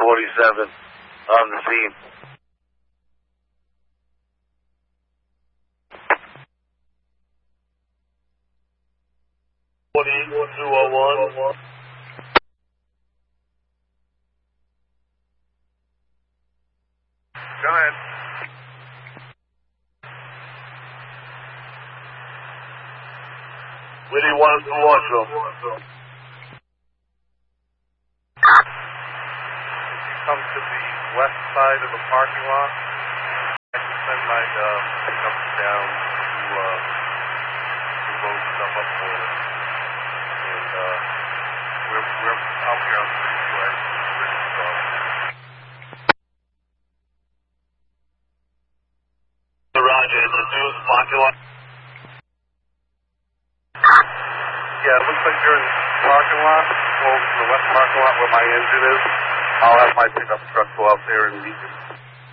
47 on the scene. (201) Go ahead. Where do you want us to watch them? Come to the west side of the parking lot. I can send my pickup down to load stuff up for it. And we're out here on the freeway, ready to go. Roger, in the news parking lot. Yeah, it looks like you're in the parking lot, over to the west parking lot where my engine is. I'll have my pickup truck go out there and meet you.